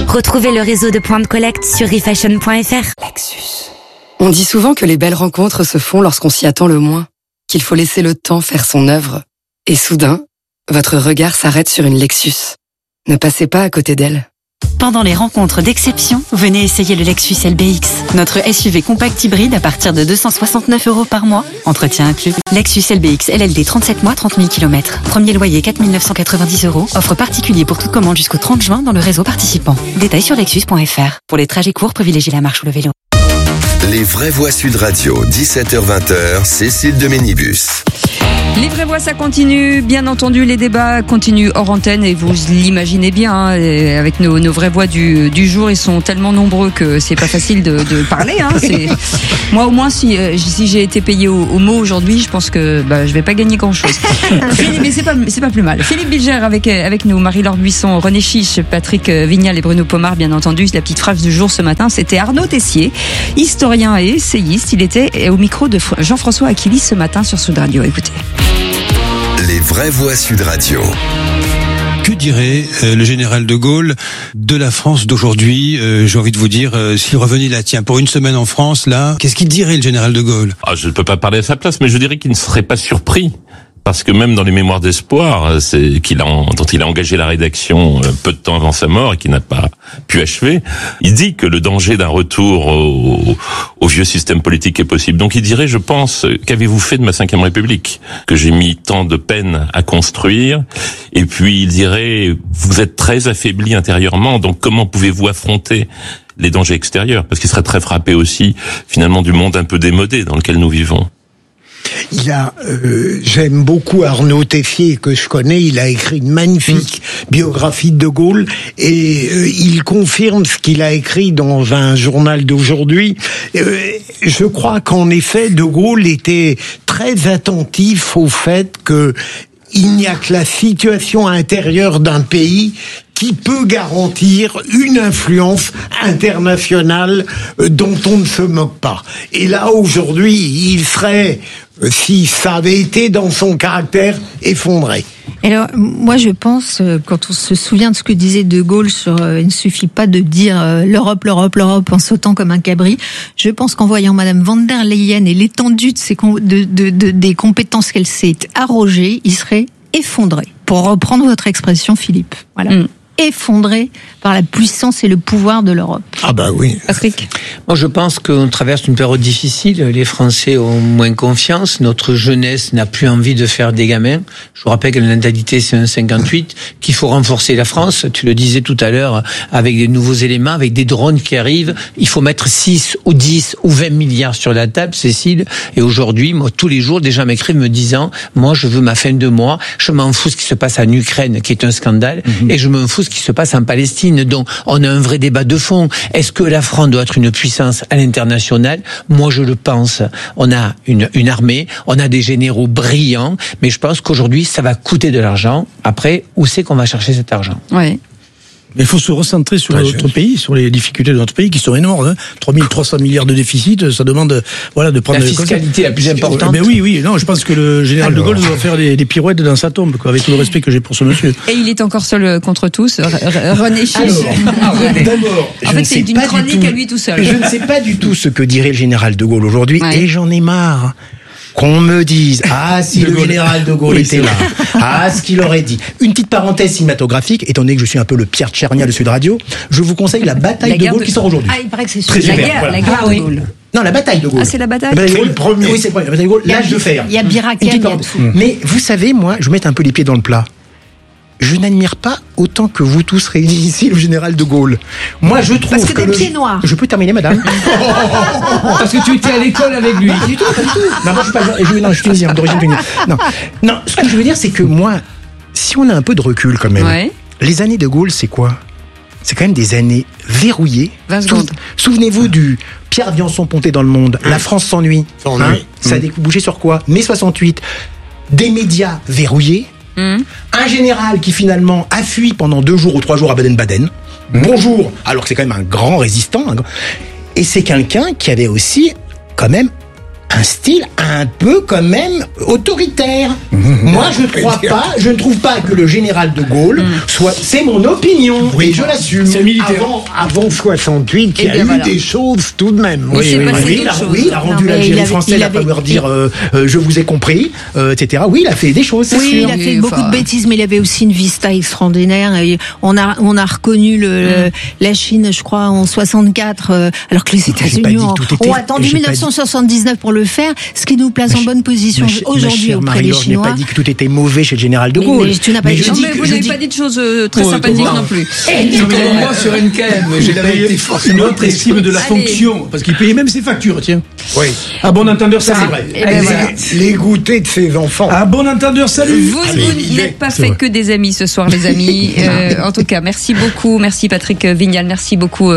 Retrouvez le réseau de points de collecte sur refashion.fr. Lexus. On dit souvent que les belles rencontres se font lorsqu'on s'y attend le moins, qu'il faut laisser le temps faire son œuvre. Et soudain, votre regard s'arrête sur une Lexus. Ne passez pas à côté d'elle. Pendant les rencontres d'exception, venez essayer le Lexus LBX. Notre SUV compact hybride à partir de 269 € par mois. Entretien inclus. Lexus LBX LLD 37 mois, 30 000 km. Premier loyer 4 990 €. Offre particulier pour toute commande jusqu'au 30 juin dans le réseau participant. Détails sur lexus.fr. Pour les trajets courts, privilégiez la marche ou le vélo. Les vraies voix Sud Radio, 17h-20h, Cécile de Ménibus. Les vraies voix, ça continue. Bien entendu, les débats continuent hors antenne et vous l'imaginez bien, hein, avec nos vraies voix du jour, ils sont tellement nombreux que c'est pas facile de parler. Hein, moi, au moins, si j'ai été payé au mot aujourd'hui, je pense que je vais pas gagner grand-chose. Mais c'est pas plus mal. Philippe Bilger avec nous, Marie-Laure Buisson, René Chiche, Patrick Vignal et Bruno Pomar, bien entendu. La petite phrase du jour ce matin, c'était Arnaud Tessier, historien et essayiste. Il était au micro de Jean-François Aquilis ce matin sur Sud Radio. Écoutez. Les vraies voix Sud Radio. Que dirait le général de Gaulle de la France d'aujourd'hui? J'ai envie de vous dire, s'il revenait là, tiens, pour une semaine en France, là, qu'est-ce qu'il dirait le général de Gaulle? Je ne peux pas parler à sa place, mais je dirais qu'il ne serait pas surpris. Parce que même dans les mémoires d'espoir, dont il a engagé la rédaction peu de temps avant sa mort et qui n'a pas pu achever, il dit que le danger d'un retour au vieux système politique est possible. Donc il dirait, je pense, qu'avez-vous fait de ma 5e République, que j'ai mis tant de peine à construire? Et puis il dirait, vous êtes très affaibli intérieurement, donc comment pouvez-vous affronter les dangers extérieurs? Parce qu'il serait très frappé aussi, finalement, du monde un peu démodé dans lequel nous vivons. J'aime beaucoup Arnaud Tessier, que je connais. Il a écrit une magnifique biographie de De Gaulle et il confirme ce qu'il a écrit dans un journal d'aujourd'hui. Je crois qu'en effet, De Gaulle était très attentif au fait que il n'y a que la situation intérieure d'un pays qui peut garantir une influence internationale dont on ne se moque pas. Et là, aujourd'hui, il serait, si ça avait été dans son caractère, effondré. Alors, moi, je pense, quand on se souvient de ce que disait De Gaulle sur il ne suffit pas de dire l'Europe, l'Europe, l'Europe en sautant comme un cabri, je pense qu'en voyant Madame von der Leyen et l'étendue des compétences qu'elle s'est arrogées, il serait effondré. Pour reprendre votre expression, Philippe. Voilà. Effondré par la puissance et le pouvoir de l'Europe. Ah bah oui. Patrick. Moi, je pense qu'on traverse une période difficile. Les Français ont moins confiance. Notre jeunesse n'a plus envie de faire des gamins. Je vous rappelle que la natalité, c'est 1,58, qu'il faut renforcer la France. Tu le disais tout à l'heure, avec des nouveaux éléments, avec des drones qui arrivent. Il faut mettre 6 ou 10 ou 20 milliards sur la table, Cécile. Et aujourd'hui, moi, tous les jours, des gens m'écrivent me disant, moi, je veux ma fin de mois. Je m'en fous ce qui se passe en Ukraine, qui est un scandale. Et je m'en fous ce qui se passe en Palestine. Donc, on a un vrai débat de fond. Est-ce que la France doit être une puissance à l'international? Moi, je le pense. On a une armée, on a des généraux brillants, mais je pense qu'aujourd'hui, ça va coûter de l'argent. Après, où c'est qu'on va chercher cet argent? Ouais. Mais il faut se recentrer sur notre pays, sur les difficultés de notre pays qui sont énormes. Hein. 3300 milliards de déficit, ça demande de prendre la fiscalité la plus importante. Mais oui, non, je pense que le général de Gaulle doit faire des pirouettes dans sa tombe, quoi, avec tout le respect que j'ai pour ce monsieur. Et il est encore seul contre tous, René Chiche. D'abord, en fait, c'est une chronique à lui tout seul. Je ne sais pas du tout ce que dirait le général de Gaulle aujourd'hui, et j'en ai marre. Qu'on me dise, si le général de Gaulle était là, ce qu'il aurait dit. Une petite parenthèse cinématographique, étant donné que je suis un peu le Pierre Tchernia de Sud Radio, je vous conseille la bataille de Gaulle qui sort aujourd'hui. Il paraît que c'est très super. La guerre de Gaulle. Non, la bataille de Gaulle. C'est la bataille. Le premier. Oui, c'est le premier. La bataille de Gaulle, l'âge de fer. Il y a Biraken, il y a tout. Mais vous savez, moi, je vais mettre un peu les pieds dans le plat. Je n'admire pas autant que vous tous réunis ici le général de Gaulle. Moi, je trouve parce que des pieds noirs. Je peux terminer, madame? Parce que tu étais à l'école avec lui. Pas du tout. Non, moi, je suis tunisien, d'origine tunisienne. Non, ce que je veux dire, c'est que moi, si on a un peu de recul quand même, les années de Gaulle, c'est quoi? C'est quand même des années verrouillées. 20 secondes. Souvenez-vous du Pierre Viançon-Ponté dans Le Monde. La France s'ennuie. Ça a débouché sur quoi? Mai 68. Des médias verrouillés. Un général qui finalement a fui pendant 2 jours ou 3 jours à Baden-Baden. Bonjour, alors que c'est quand même un grand résistant. Et c'est quelqu'un qui avait aussi quand même un style un peu quand même autoritaire. Moi, je ne trouve pas que le général de Gaulle soit. C'est mon opinion et je l'assume. C'est militaire. Avant 68, il y a eu des choses tout de même. Il a rendu l'Algérie française, il a pas leur dire je vous ai compris, etc. Oui, il a fait des choses, c'est sûr. Il a fait beaucoup de bêtises, mais il avait aussi une vista extraordinaire. Et on a reconnu la Chine, je crois, en 64, alors que les États-Unis ont attendu 1979 pour le faire, ce qui nous place en bonne position aujourd'hui auprès des Chinois. Je n'ai pas dit que tout était mauvais chez le général de Gaulle. Mais tu n'as pas dit. Vous n'avez pas dit de choses très sympathiques non plus. Moi sur NKM, j'ai été une autre estime de la fonction, parce qu'il payait même ses factures, tiens. Oui. À bon entendeur, ça c'est vrai. Les goûters de ses enfants. À bon entendeur, salut. Vous n'êtes pas fait que des amis ce soir, les amis. En tout cas, merci beaucoup. Merci Patrick Vignal. Merci beaucoup.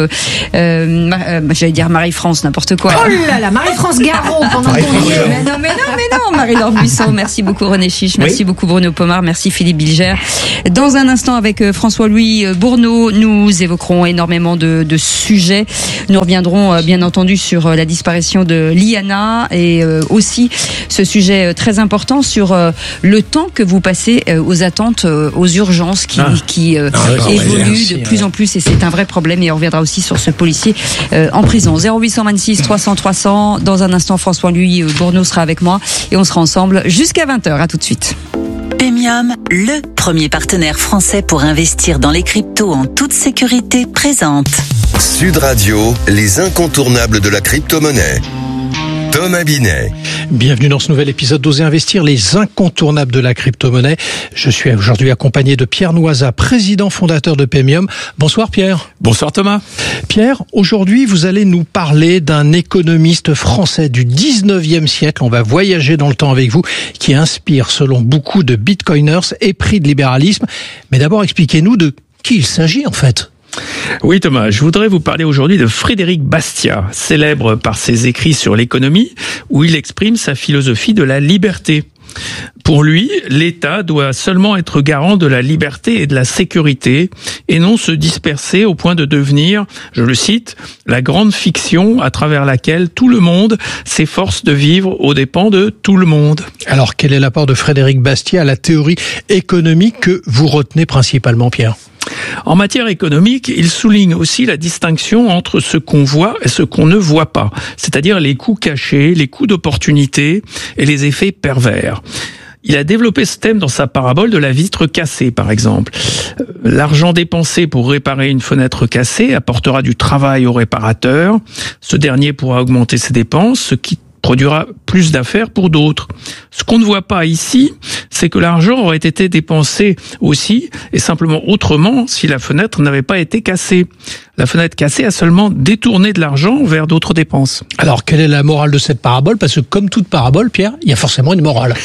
J'allais dire Marie-France, n'importe quoi. Oh là là, Marie-France Garot pendant qu'on y est. Mais non, Marie-Laure Buisson. Merci beaucoup René Chiche. Merci beaucoup Bruno Pomar. Merci Philippe Bilger. Dans un instant, avec François-Louis Bourneau, nous évoquerons énormément de sujets. Nous reviendrons bien entendu sur la disparition de Liana et aussi ce sujet très important sur le temps que vous passez aux attentes aux urgences qui évoluent de plus en plus, et c'est un vrai problème. Et on reviendra aussi sur ce policier en prison. 0826 300 300. Dans un instant, François-Louis Bourneau sera avec moi et on sera ensemble jusqu'à 20h. À tout de suite. Pemium, le premier partenaire français pour investir dans les cryptos en toute sécurité, présente Sud Radio, les incontournables de la crypto-monnaie. Thomas Binet. Bienvenue dans ce nouvel épisode d'Oser Investir, les incontournables de la crypto-monnaie. Je suis aujourd'hui accompagné de Pierre Noisa, président fondateur de Pemium. Bonsoir Pierre. Bonsoir Thomas. Pierre, aujourd'hui vous allez nous parler d'un économiste français du 19e siècle. On va voyager dans le temps avec vous, qui inspire selon beaucoup de bitcoiners épris de libéralisme. Mais d'abord, expliquez-nous de qui il s'agit en fait. Oui Thomas, je voudrais vous parler aujourd'hui de Frédéric Bastiat, célèbre par ses écrits sur l'économie, où il exprime sa philosophie de la liberté. Pour lui, l'État doit seulement être garant de la liberté et de la sécurité, et non se disperser au point de devenir, je le cite, la grande fiction à travers laquelle tout le monde s'efforce de vivre aux dépens de tout le monde. Alors, quel est l'apport de Frédéric Bastiat à la théorie économique que vous retenez principalement, Pierre ? En matière économique, il souligne aussi la distinction entre ce qu'on voit et ce qu'on ne voit pas, c'est-à-dire les coûts cachés, les coûts d'opportunité et les effets pervers. Il a développé ce thème dans sa parabole de la vitre cassée, par exemple. L'argent dépensé pour réparer une fenêtre cassée apportera du travail au réparateur. Ce dernier pourra augmenter ses dépenses, ce qui produira plus d'affaires pour d'autres. Ce qu'on ne voit pas ici, c'est que l'argent aurait été dépensé aussi, et simplement autrement, si la fenêtre n'avait pas été cassée. La fenêtre cassée a seulement détourné de l'argent vers d'autres dépenses. Alors, quelle est la morale de cette parabole ? Parce que comme toute parabole, Pierre, il y a forcément une morale.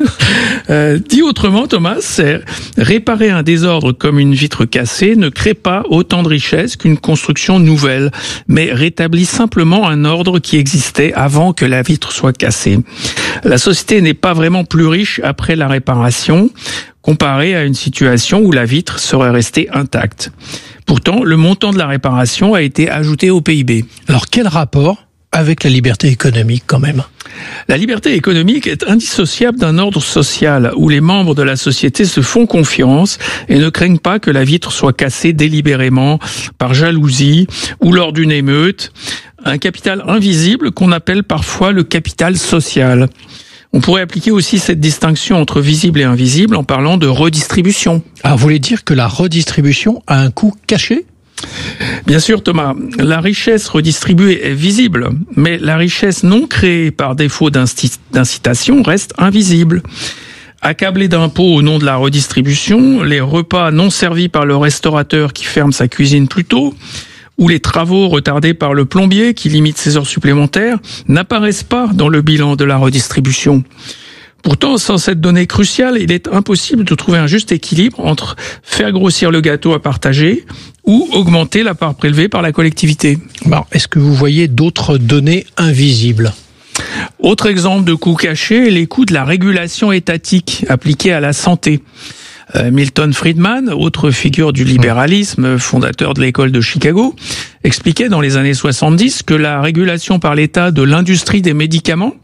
Dit autrement, Thomas, c'est réparer un désordre comme une vitre cassée ne crée pas autant de richesse qu'une construction nouvelle, mais rétablit simplement un ordre qui existait avant que la vitre soit cassée. La société n'est pas vraiment plus riche après la réparation, comparée à une situation où la vitre serait restée intacte. Pourtant, le montant de la réparation a été ajouté au PIB. Alors, quel rapport avec la liberté économique quand même ? La liberté économique est indissociable d'un ordre social où les membres de la société se font confiance et ne craignent pas que la vitre soit cassée délibérément par jalousie ou lors d'une émeute. Un capital invisible qu'on appelle parfois le capital social. On pourrait appliquer aussi cette distinction entre visible et invisible en parlant de redistribution. Alors, vous voulez dire que la redistribution a un coût caché ? Bien sûr, Thomas. La richesse redistribuée est visible, mais la richesse non créée par défaut d'incitation reste invisible. Accablés d'impôts au nom de la redistribution, les repas non servis par le restaurateur qui ferme sa cuisine plus tôt, ou les travaux retardés par le plombier qui limite ses heures supplémentaires, n'apparaissent pas dans le bilan de la redistribution. Pourtant, sans cette donnée cruciale, il est impossible de trouver un juste équilibre entre faire grossir le gâteau à partager ou augmenter la part prélevée par la collectivité. Alors, est-ce que vous voyez d'autres données invisibles ? Autre exemple de coûts cachés, les coûts de la régulation étatique appliquée à la santé. Milton Friedman, autre figure du libéralisme, fondateur de l'école de Chicago, expliquait dans les années 70 que la régulation par l'État de l'industrie des médicaments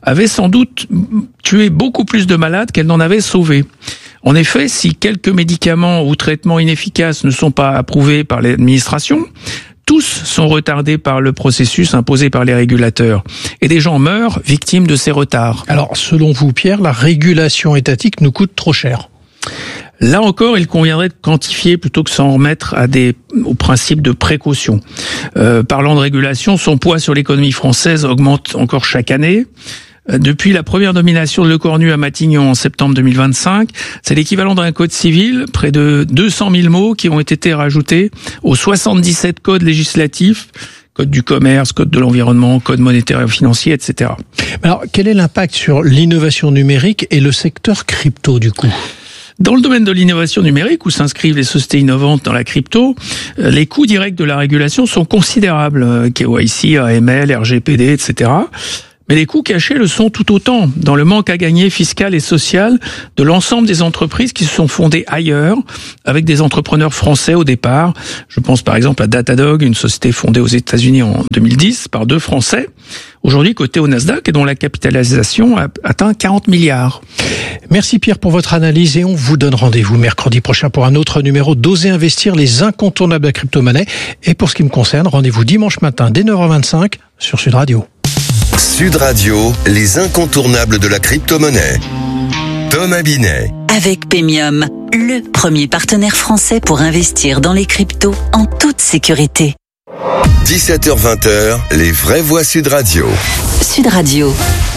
avait sans doute tué beaucoup plus de malades qu'elle n'en avait sauvé. En effet, si quelques médicaments ou traitements inefficaces ne sont pas approuvés par l'administration, tous sont retardés par le processus imposé par les régulateurs. Et des gens meurent victimes de ces retards. Alors, selon vous, Pierre, la régulation étatique nous coûte trop cher. Là encore, il conviendrait de quantifier plutôt que s'en remettre au principe de précaution. Parlant de régulation, son poids sur l'économie française augmente encore chaque année. Depuis la première nomination de Lecornu à Matignon en septembre 2025, c'est l'équivalent d'un code civil, près de 200 000 mots qui ont été rajoutés aux 77 codes législatifs, code du commerce, code de l'environnement, code monétaire et financier, etc. Alors, quel est l'impact sur l'innovation numérique et le secteur crypto, du coup ? Dans le domaine de l'innovation numérique, où s'inscrivent les sociétés innovantes dans la crypto, les coûts directs de la régulation sont considérables. KYC, AML, RGPD, etc. Mais les coûts cachés le sont tout autant, dans le manque à gagner fiscal et social de l'ensemble des entreprises qui se sont fondées ailleurs, avec des entrepreneurs français au départ. Je pense par exemple à Datadog, une société fondée aux États-Unis en 2010 par 2 Français, aujourd'hui cotée au Nasdaq et dont la capitalisation a atteint 40 milliards. Merci Pierre pour votre analyse et on vous donne rendez-vous mercredi prochain pour un autre numéro d'Oser investir, les incontournables de la crypto-monnaie. Et pour ce qui me concerne, rendez-vous dimanche matin dès 9h25 sur Sud Radio. Sud Radio, les incontournables de la crypto-monnaie. Thomas Binet. Avec Paymium, le premier partenaire français pour investir dans les cryptos en toute sécurité. 17h-20h, les vraies voix Sud Radio. Sud Radio.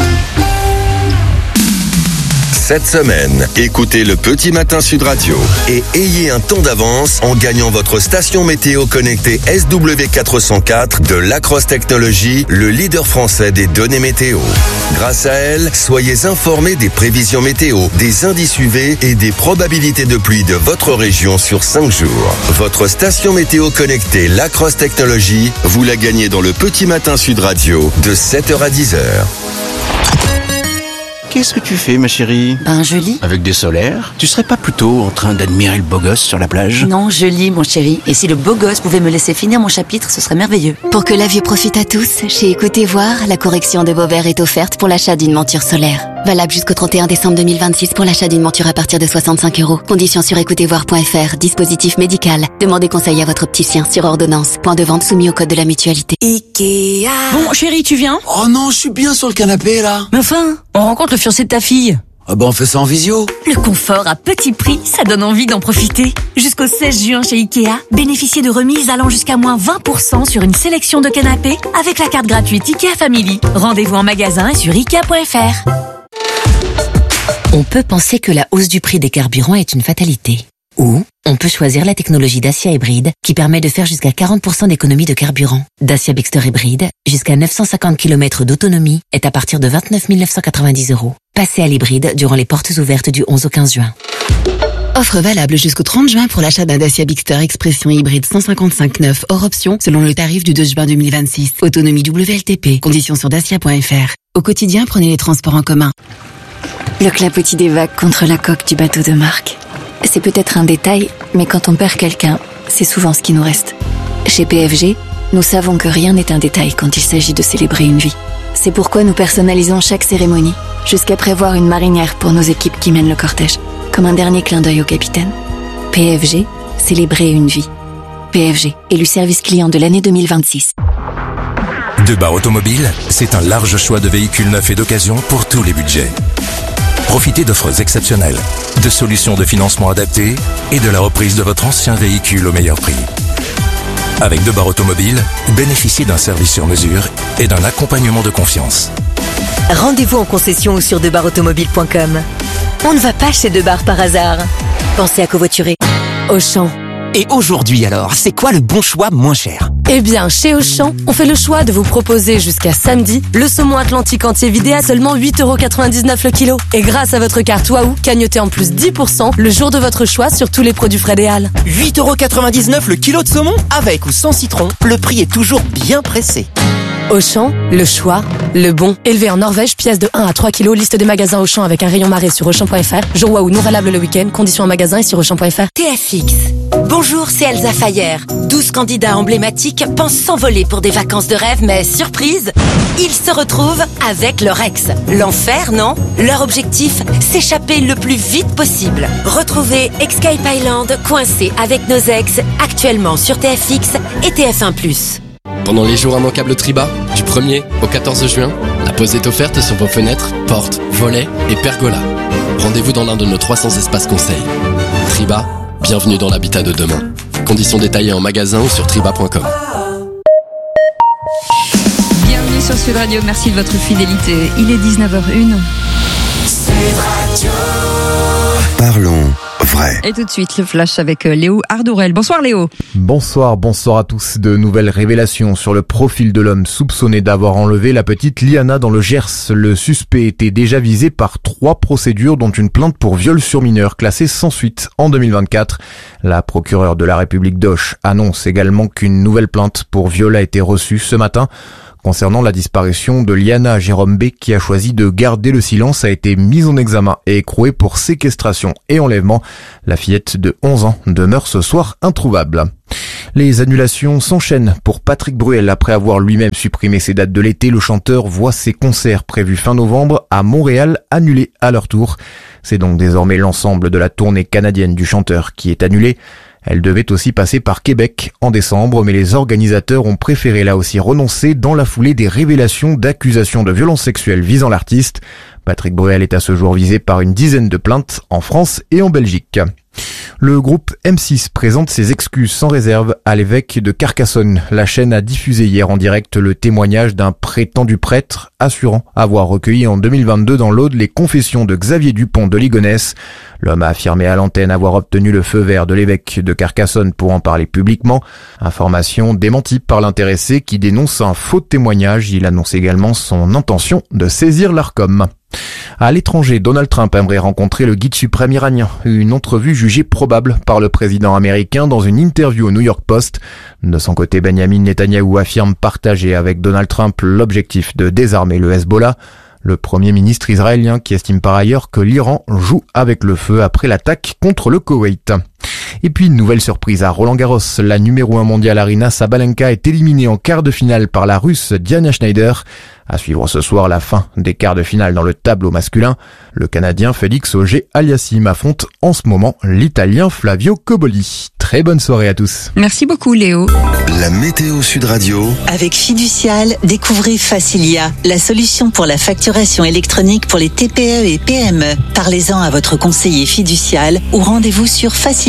Cette semaine, écoutez le Petit Matin Sud Radio et ayez un temps d'avance en gagnant votre station météo connectée SW404 de Lacrosse Technologies, le leader français des données météo. Grâce à elle, soyez informés des prévisions météo, des indices UV et des probabilités de pluie de votre région sur 5 jours. Votre station météo connectée Lacrosse Technologies, vous la gagnez dans le Petit Matin Sud Radio de 7h à 10h. Qu'est-ce que tu fais, ma chérie? Je lis. Avec des solaires? Tu serais pas plutôt en train d'admirer le beau gosse sur la plage? Non, je lis, mon chéri. Et si le beau gosse pouvait me laisser finir mon chapitre, ce serait merveilleux. Pour que la vie profite à tous, chez Écoutez Voir, la correction de vos verres est offerte pour l'achat d'une monture solaire. Valable jusqu'au 31 décembre 2026 pour l'achat d'une monture à partir de 65 €. Conditions sur écoutezvoir.fr. Dispositif médical. Demandez conseil à votre opticien sur ordonnance. Point de vente soumis au code de la mutualité. Ikea. Bon, chérie, tu viens? Oh non, je suis bien sur le canapé, là. Mais enfin, on rencontre le fiancé de ta fille. Ah on fait ça en visio. Le confort à petit prix, ça donne envie d'en profiter. Jusqu'au 16 juin chez Ikea, bénéficiez de remises allant jusqu'à moins 20% sur une sélection de canapés avec la carte gratuite Ikea Family. Rendez-vous en magasin et sur Ikea.fr. On peut penser que la hausse du prix des carburants est une fatalité. Ou on peut choisir la technologie Dacia Hybride qui permet de faire jusqu'à 40% d'économie de carburant. Dacia Bigster Hybride, jusqu'à 950 km d'autonomie, est à partir de 29 990 €. Passez à l'hybride durant les portes ouvertes du 11 au 15 juin. Offre valable jusqu'au 30 juin pour l'achat d'un Dacia Bigster Expression hybride 155/9 hors option selon le tarif du 2 juin 2026. Autonomie WLTP. Conditions sur dacia.fr. Au quotidien, prenez les transports en commun. Le clapotis des vagues contre la coque du bateau de marque. C'est peut-être un détail, mais quand on perd quelqu'un, c'est souvent ce qui nous reste. Chez PFG, nous savons que rien n'est un détail quand il s'agit de célébrer une vie. C'est pourquoi nous personnalisons chaque cérémonie, jusqu'à prévoir une marinière pour nos équipes qui mènent le cortège, comme un dernier clin d'œil au capitaine. PFG, célébrer une vie. PFG, élu service client de l'année 2026. Debar Automobile, c'est un large choix de véhicules neufs et d'occasion pour tous les budgets. Profitez d'offres exceptionnelles, de solutions de financement adaptées et de la reprise de votre ancien véhicule au meilleur prix. Avec Debar Automobile, bénéficiez d'un service sur mesure et d'un accompagnement de confiance. Rendez-vous en concession ou sur debarautomobile.com. On ne va pas chez Debar par hasard. Pensez à covoiturer. Auchan. Et aujourd'hui alors, c'est quoi le bon choix moins cher? Eh bien, chez Auchan, on fait le choix de vous proposer jusqu'à samedi le saumon atlantique entier vidé à seulement 8,99 € le kilo. Et grâce à votre carte Waouh, cagnotez en plus 10% le jour de votre choix sur tous les produits frais des Halles. 8,99 € le kilo de saumon? Avec ou sans citron, le prix est toujours bien pressé. Auchan, le choix, le bon. Élevé en Norvège, pièce de 1 à 3 kilos, liste des magasins Auchan avec un rayon marée sur Auchan.fr. Jour Waouh non valable le week-end, conditions en magasin et sur Auchan.fr. TFX. Bonjour, c'est Elsa Fayer. 12 candidats emblématiques pensent s'envoler pour des vacances de rêve, mais surprise, Ils se retrouvent avec leur ex. L'enfer, non? Leur objectif, s'échapper le plus vite possible. Retrouvez Escape Island coincé avec nos ex, actuellement sur TFX et TF1+. Pendant les jours immanquables Triba, du 1er au 14 juin, la pause est offerte sur vos fenêtres, portes, volets et pergolas. Rendez-vous dans l'un de nos 300 espaces conseils. Triba, bienvenue dans l'habitat de demain. Conditions détaillées en magasin ou sur triba.com. Bienvenue sur Sud Radio, merci de votre fidélité. Il est 19h01. Parlons vrai. Et tout de suite, le flash avec Léo Ardourel. Bonsoir Léo. Bonsoir à tous. De nouvelles révélations sur le profil de l'homme soupçonné d'avoir enlevé la petite Liana dans le Gers. Le suspect était déjà visé par 3 procédures, dont une plainte pour viol sur mineur classée sans suite en 2024. La procureure de la République d'Auch annonce également qu'une nouvelle plainte pour viol a été reçue ce matin. Concernant la disparition de Liana, Jérôme B, qui a choisi de garder le silence, a été mise en examen et écrouée pour séquestration et enlèvement. La fillette de 11 ans demeure ce soir introuvable. Les annulations s'enchaînent pour Patrick Bruel. Après avoir lui-même supprimé ses dates de l'été, le chanteur voit ses concerts prévus fin novembre à Montréal annulés à leur tour. C'est donc désormais l'ensemble de la tournée canadienne du chanteur qui est annulée. Elle devait aussi passer par Québec en décembre, mais les organisateurs ont préféré là aussi renoncer dans la foulée des révélations d'accusations de violences sexuelles visant l'artiste. Patrick Bruel est à ce jour visé par une dizaine de plaintes en France et en Belgique. Le groupe M6 présente ses excuses sans réserve à l'évêque de Carcassonne. La chaîne a diffusé hier en direct le témoignage d'un prétendu prêtre assurant avoir recueilli en 2022 dans l'Aude les confessions de Xavier Dupont de Ligonnès. L'homme a affirmé à l'antenne avoir obtenu le feu vert de l'évêque de Carcassonne pour en parler publiquement. Information démentie par l'intéressé qui dénonce un faux témoignage. Il annonce également son intention de saisir l'Arcom. À l'étranger, Donald Trump aimerait rencontrer le guide suprême iranien. Une entrevue jugée probable par le président américain dans une interview au New York Post. De son côté, Benjamin Netanyahou affirme partager avec Donald Trump l'objectif de désarmer le Hezbollah. Le premier ministre israélien qui estime par ailleurs que l'Iran joue avec le feu après l'attaque contre le Koweït. Et puis une nouvelle surprise à Roland-Garros. La numéro 1 mondiale Aryna Sabalenka est éliminée en quart de finale par la Russe Diana Schneider. À suivre ce soir la fin des quarts de finale dans le tableau masculin. Le Canadien Félix Auger-Aliassime affronte en ce moment l'Italien Flavio Cobolli. Très bonne soirée à tous. Merci beaucoup Léo. La météo Sud Radio. Avec Fiducial, découvrez Facilia, la solution pour la facturation électronique pour les TPE et PME. Parlez-en à votre conseiller fiducial ou rendez-vous sur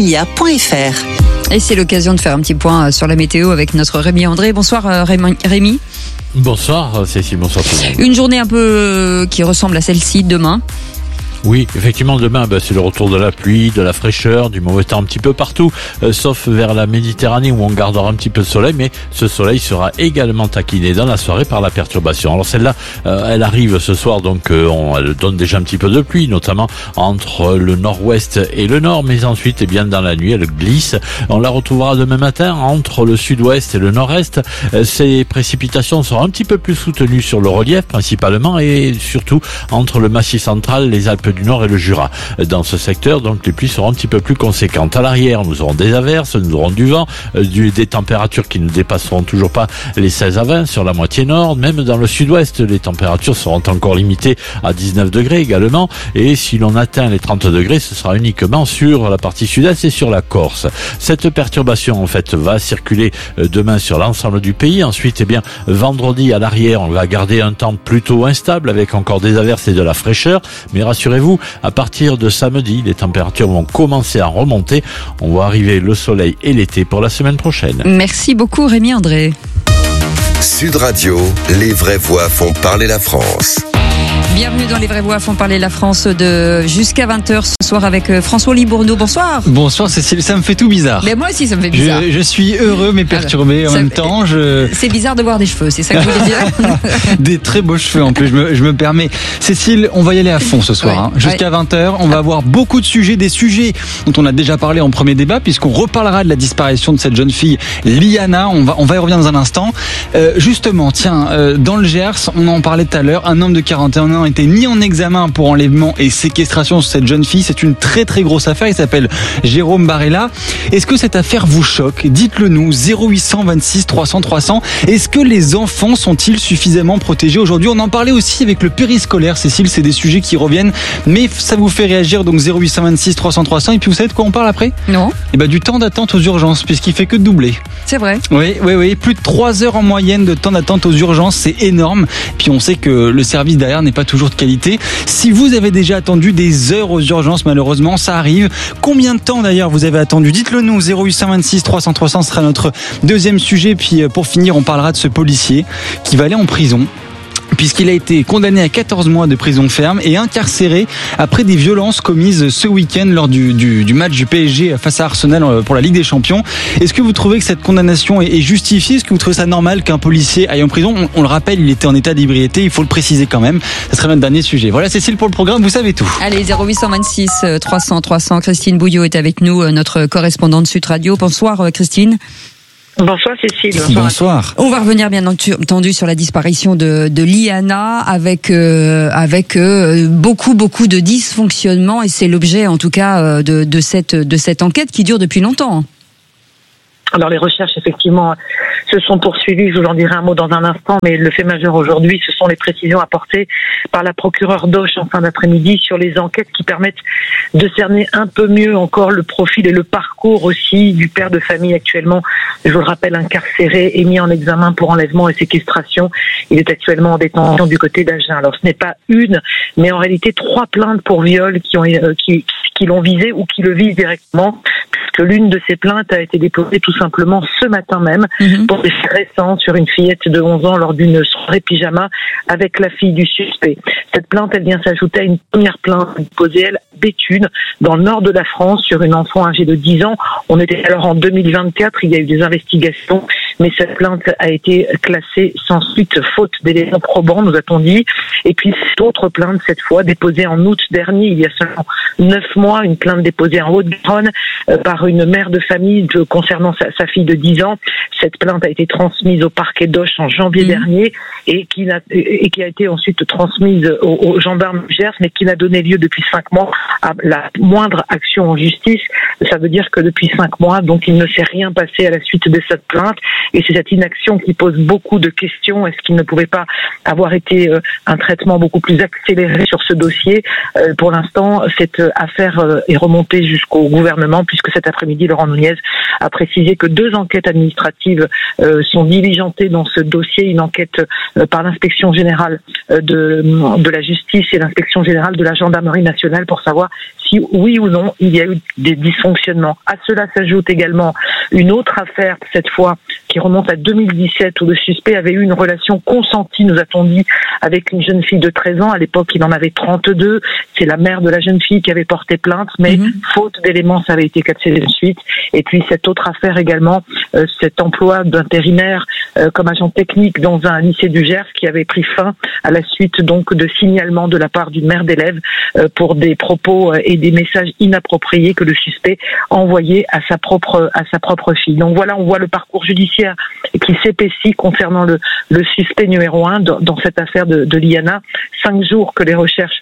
facilia.fr. Et c'est l'occasion de faire un petit point sur la météo avec notre Rémi André. Bonsoir Rémi. Bonsoir Cécile, bonsoir tout le monde. Une journée un peu qui ressemble à celle-ci demain. Oui, effectivement, demain, c'est le retour de la pluie, de la fraîcheur, du mauvais temps un petit peu partout, sauf vers la Méditerranée où on gardera un petit peu de soleil, mais ce soleil sera également taquiné dans la soirée par la perturbation. Alors celle-là, elle arrive ce soir, donc elle donne déjà un petit peu de pluie, notamment entre le nord-ouest et le nord, mais ensuite, dans la nuit, elle glisse. On la retrouvera demain matin entre le sud-ouest et le nord-est. Ces précipitations seront un petit peu plus soutenues sur le relief, principalement, et surtout entre le Massif central, les Alpes du Nord et le Jura. Dans ce secteur, donc, les pluies seront un petit peu plus conséquentes. À l'arrière, nous aurons des averses, nous aurons du vent, des températures qui ne dépasseront toujours pas les 16 à 20 sur la moitié nord. Même dans le sud-ouest, les températures seront encore limitées à 19 degrés également. Et si l'on atteint les 30 degrés, ce sera uniquement sur la partie sud-est et sur la Corse. Cette perturbation, en fait, va circuler demain sur l'ensemble du pays. Ensuite, vendredi, à l'arrière, on va garder un temps plutôt instable avec encore des averses et de la fraîcheur. Mais rassurez-vous, à partir de samedi, les températures vont commencer à remonter. On va arriver le soleil et l'été pour la semaine prochaine. Merci beaucoup Rémi André. Sud Radio, les vraies voix font parler la France. Bienvenue dans Les Vraies Voix font parler la France de jusqu'à 20h ce soir avec François Libourneau. Bonsoir. Bonsoir Cécile, ça me fait tout bizarre. Mais moi aussi ça me fait bizarre. Je suis heureux mais perturbé en même temps. C'est bizarre de voir des cheveux, c'est ça que je voulais dire. Des très beaux cheveux en plus, je me permets. Cécile, on va y aller à fond ce soir. Jusqu'à 20h, on va avoir beaucoup de sujets, des sujets dont on a déjà parlé en premier débat puisqu'on reparlera de la disparition de cette jeune fille Liana. On va y revenir dans un instant. Justement, dans le Gers, on en parlait tout à l'heure, un homme de 41 ans était mis en examen pour enlèvement et séquestration de cette jeune fille. C'est c'est une très très grosse affaire. Il s'appelle Jérôme Barella. Est-ce que cette affaire vous choque? Dites-le nous, 0800 26 300 300. Est-ce que les enfants sont-ils suffisamment protégés aujourd'hui? On en parlait aussi avec le périscolaire, Cécile, c'est des sujets qui reviennent, mais ça vous fait réagir, donc 0800 26 300 300. Et puis vous savez de quoi on parle après? Non. Et du temps d'attente aux urgences, puisqu'il fait que de doubler. C'est vrai. Oui. Plus de 3 heures en moyenne de temps d'attente aux urgences, c'est énorme. Puis on sait que le service derrière n'est pas toujours de qualité. Si vous avez déjà attendu des heures aux urgences, malheureusement, ça arrive. Combien de temps d'ailleurs vous avez attendu? Dites-le nous, 0800 26 300 300 sera notre deuxième sujet. Puis pour finir, on parlera de ce policier qui va aller en prison, puisqu'il a été condamné à 14 mois de prison ferme et incarcéré après des violences commises ce week-end lors du match du PSG face à Arsenal pour la Ligue des Champions. Est-ce que vous trouvez que cette condamnation est justifiée? Est-ce que vous trouvez ça normal qu'un policier aille en prison? On le rappelle, il était en état d'ébriété, il faut le préciser quand même. Ce serait notre dernier sujet. Voilà, Cécile, pour le programme, vous savez tout. Allez, 0826 300 300. Christine Bouillot est avec nous, notre correspondante Sud Radio. Bonsoir Christine. Bonsoir Cécile. Bonsoir. On va revenir bien entendu sur la disparition de Liana avec beaucoup de dysfonctionnements, et c'est l'objet en tout cas de cette enquête qui dure depuis longtemps. Alors les recherches effectivement se sont poursuivies, je vous en dirai un mot dans un instant, mais le fait majeur aujourd'hui, ce sont les précisions apportées par la procureure d'Auch en fin d'après-midi sur les enquêtes qui permettent de cerner un peu mieux encore le profil et le parcours aussi du père de famille actuellement, je vous le rappelle, incarcéré et mis en examen pour enlèvement et séquestration. Il est actuellement en détention du côté d'Agen. Alors ce n'est pas une, mais en réalité 3 plaintes pour viol qui l'ont visé ou qui le visent directement, puisque l'une de ces plaintes a été déposée tout simplement ce matin même pour des faits récents sur une fillette de 11 ans lors d'une soirée pyjama avec la fille du suspect. Cette plainte, elle vient s'ajouter à une première plainte déposée, elle, à Béthune, dans le nord de la France, sur une enfant âgée de 10 ans. On était alors en 2024, il y a eu des investigations, mais cette plainte a été classée sans suite, faute d'éléments probants, nous a-t-on dit. Et puis, d'autres plaintes, cette fois, déposées en août dernier, il y a seulement 9 mois, une plainte déposée en Haute-Garonne par une mère de famille concernant sa fille de 10 ans. Cette plainte a été transmise au parquet d'Auch en janvier dernier et qui a été ensuite transmise aux gendarmes du Gers, mais qui n'a donné lieu depuis 5 mois à la moindre action en justice. Ça veut dire que depuis 5 mois, donc, il ne s'est rien passé à la suite de cette plainte, et c'est cette inaction qui pose beaucoup de questions. Est-ce qu'il ne pouvait pas avoir été un traitement beaucoup plus accéléré sur ce dossier? Pour l'instant, cette affaire est remontée jusqu'au gouvernement, puisque cet après-midi, Laurent Nunez a précisé que 2 enquêtes administratives sont diligentées dans ce dossier, une enquête par l'inspection générale de la justice et l'inspection générale de la gendarmerie nationale pour savoir si oui ou non il y a eu des dysfonctionnements. À cela s'ajoute également une autre affaire, cette fois qui remonte à 2017, où le suspect avait eu une relation consentie, nous a-t-on dit, avec une jeune fille de 13 ans. À l'époque, il en avait 32. C'est la mère de la jeune fille qui avait porté plainte, mais faute d'éléments, ça avait été cassé de suite. Et puis cette autre affaire également, cet emploi d'intérimaire comme agent technique dans un lycée du Gers qui avait pris fin à la suite donc de signalements de la part d'une mère d'élève pour des propos et des messages inappropriés que le suspect envoyait à sa propre fille. Donc voilà, on voit le parcours judiciaire qui s'épaissit concernant le suspect numéro 1 dans cette affaire de Liana. 5 jours que les recherches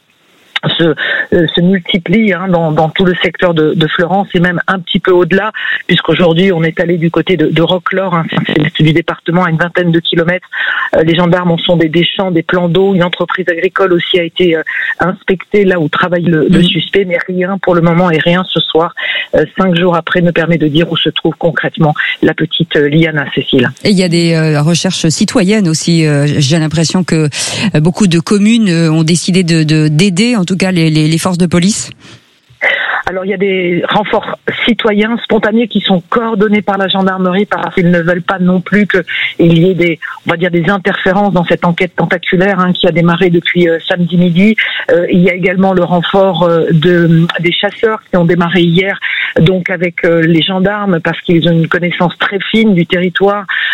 se multiplient dans tout le secteur de Fleurance et même un petit peu au-delà, puisqu'aujourd'hui on est allé du côté de Roquelaure, c'est du département à une vingtaine de kilomètres. Les gendarmes ont sondé des champs, des plans d'eau, une entreprise agricole aussi a été inspectée là où travaille le suspect, mais rien pour le moment et rien ce soir, 5 jours après, ne permet de dire où se trouve concrètement la petite Liana, Cécile. Et il y a des recherches citoyennes aussi. J'ai l'impression que beaucoup de communes ont décidé d'aider en tout cas les forces de police. Alors il y a des renforts citoyens spontanés qui sont coordonnés par la gendarmerie parce qu'ils ne veulent pas non plus qu'il y ait des interférences dans cette enquête tentaculaire qui a démarré depuis samedi midi. Il y a également le renfort des chasseurs qui ont démarré hier, donc avec les gendarmes, parce qu'ils ont une connaissance très fine du territoire,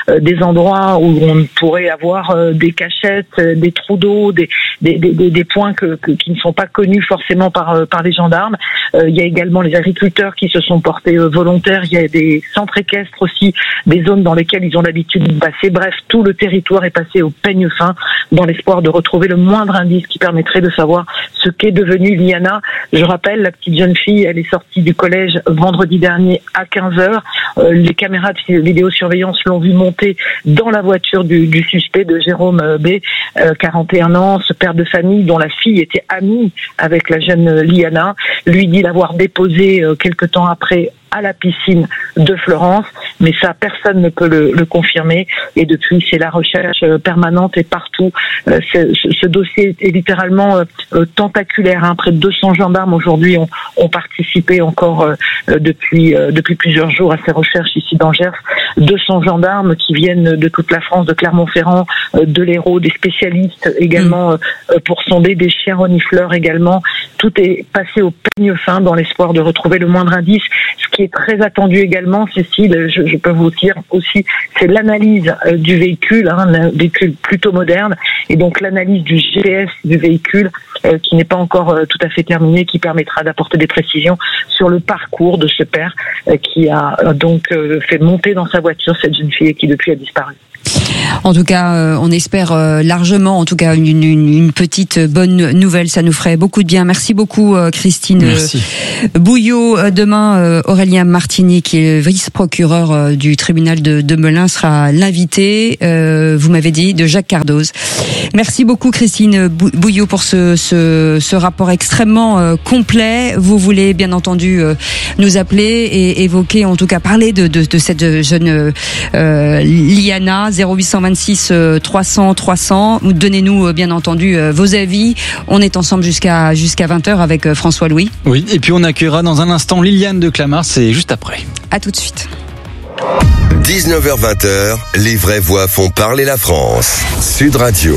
des endroits où on pourrait avoir des cachettes, des trous d'eau, des points qui ne sont pas connus forcément par les gendarmes. Il y a également les agriculteurs qui se sont portés volontaires. Il y a des centres équestres aussi, des zones dans lesquelles ils ont l'habitude de passer. Bref, tout le territoire est passé au peigne fin dans l'espoir de retrouver le moindre indice qui permettrait de savoir ce qu'est devenue Liana. Je rappelle, la petite jeune fille, elle est sortie du collège vendredi dernier à 15h. Les caméras de vidéosurveillance l'ont vue monter dans la voiture du suspect, de Jérôme B, 41 ans, ce père de famille dont la fille était amie avec la jeune Liana, lui dit l'avoir déposée quelque temps après à la piscine de Florence, mais ça personne ne peut le confirmer, et depuis c'est la recherche permanente et partout. Ce dossier est littéralement tentaculaire, près de 200 gendarmes aujourd'hui ont participé encore depuis plusieurs jours à ces recherches ici dans Gers. 200 gendarmes qui viennent de toute la France, de Clermont-Ferrand, de l'Hérault, des spécialistes également pour sonder, des chiens renifleurs également. Tout est passé au peigne fin dans l'espoir de retrouver le moindre indice. Ce qui est très attendu également, Cécile, je peux vous dire aussi, c'est l'analyse du véhicule, un véhicule plutôt moderne, et donc l'analyse du GPS du véhicule qui n'est pas encore tout à fait terminée, qui permettra d'apporter des précisions sur le parcours de ce père qui a donc fait monter dans sa voiture cette jeune fille qui depuis a disparu. En tout cas, on espère largement, en tout cas, une petite bonne nouvelle. Ça nous ferait beaucoup de bien. Merci beaucoup, Christine. Merci. Bouillot. Demain, Aurélien Martini, qui est vice-procureur du tribunal de Melun, sera l'invité, vous m'avez dit, de Jacques Cardoz. Merci beaucoup, Christine Bouillot, pour ce rapport extrêmement complet. Vous voulez, bien entendu, nous appeler et évoquer, en tout cas, parler de cette jeune Liana. 0826 300 300. Donnez-nous bien entendu vos avis. On est ensemble jusqu'à 20h avec François Louis. Oui, et puis on accueillera dans un instant Liliane de Clamart, c'est juste après. À tout de suite. 19h-20h, les vraies voix font parler la France. Sud Radio.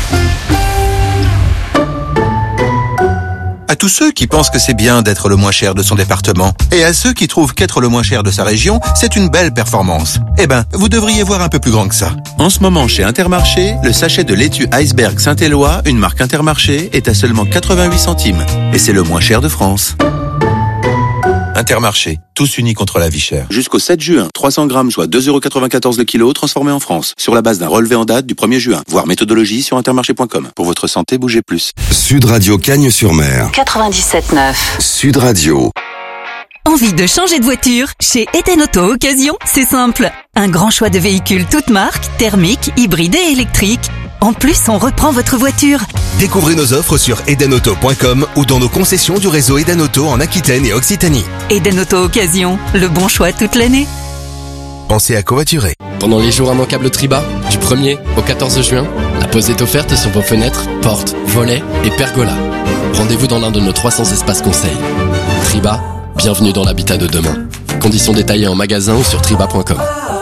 À tous ceux qui pensent que c'est bien d'être le moins cher de son département, et à ceux qui trouvent qu'être le moins cher de sa région, c'est une belle performance. Eh ben, vous devriez voir un peu plus grand que ça. En ce moment, chez Intermarché, le sachet de laitue Iceberg Saint-Éloi, une marque Intermarché, est à seulement 88 centimes. Et c'est le moins cher de France. Intermarché, tous unis contre la vie chère. Jusqu'au 7 juin, 300 grammes soit 2,94€ le kilo, transformé en France. Sur la base d'un relevé en date du 1er juin. Voir méthodologie sur intermarché.com. Pour votre santé, bougez plus. Sud Radio Cagnes-sur-Mer. 97.9. Sud Radio. Envie de changer de voiture? Chez Eden Auto Occasion, c'est simple. Un grand choix de véhicules toutes marques, thermiques, hybrides et électriques. En plus, on reprend votre voiture. Découvrez nos offres sur edenauto.com ou dans nos concessions du réseau Eden Auto en Aquitaine et Occitanie. Eden Auto Occasion, le bon choix toute l'année. Pensez à covoiturer. Pendant les jours immanquables Triba, du 1er au 14 juin, la pose est offerte sur vos fenêtres, portes, volets et pergolas. Rendez-vous dans l'un de nos 300 espaces conseils. Triba, bienvenue dans l'habitat de demain. Conditions détaillées en magasin ou sur triba.com.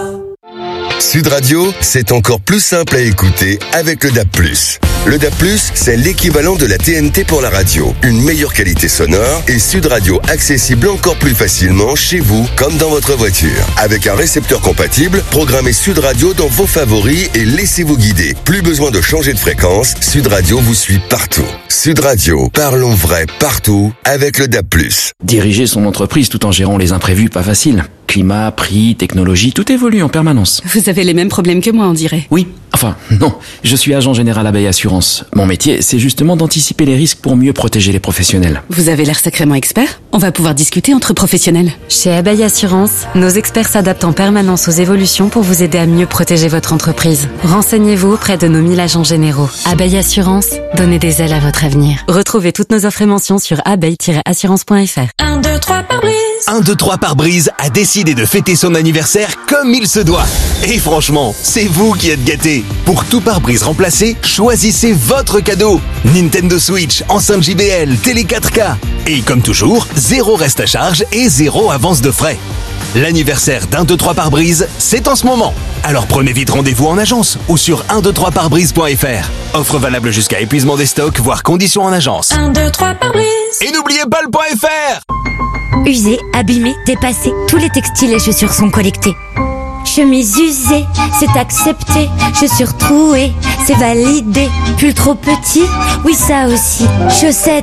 Sud Radio, c'est encore plus simple à écouter avec le DAB+. Le DAB+, c'est l'équivalent de la TNT pour la radio. Une meilleure qualité sonore et Sud Radio accessible encore plus facilement chez vous comme dans votre voiture. Avec un récepteur compatible, programmez Sud Radio dans vos favoris et laissez-vous guider. Plus besoin de changer de fréquence, Sud Radio vous suit partout. Sud Radio, parlons vrai partout avec le DAB+. Diriger son entreprise tout en gérant les imprévus, pas facile. Climat, prix, technologie, tout évolue en permanence. Vous avez les mêmes problèmes que moi, on dirait. Oui, enfin, non. Je suis agent général Abeille Assurance. Mon métier, c'est justement d'anticiper les risques pour mieux protéger les professionnels. Vous avez l'air sacrément expert. On va pouvoir discuter entre professionnels. Chez Abeille Assurance, nos experts s'adaptent en permanence aux évolutions pour vous aider à mieux protéger votre entreprise. Renseignez-vous auprès de nos 1000 agents généraux. Abeille Assurance, donnez des ailes à votre avenir. Retrouvez toutes nos offres et mentions sur abeille-assurance.fr. 1, 2, 3 pare-brise. 1, 2, 3 pare-brise a décidé de fêter son anniversaire comme il se doit. Et franchement, c'est vous qui êtes gâtés. Pour tout pare-brise remplacé, choisissez votre cadeau. Nintendo Switch, enceinte JBL, télé 4K. Et comme toujours, 0 reste à charge et 0 avance de frais. L'anniversaire d'1, 2, 3 pare-brise, c'est en ce moment. Alors prenez vite rendez-vous en agence ou sur 123parebrise.fr. Offre valable jusqu'à épuisement des stocks, voire conditions en agence. 1, 2, 3 pare-brise. Et n'oubliez pas le .fr. Usés, abîmés, dépassés, tous les textiles et chaussures sont collectés. Chemise usée, c'est accepté. Chaussures trouées, c'est validé. Pull trop petit, oui ça aussi. Chaussettes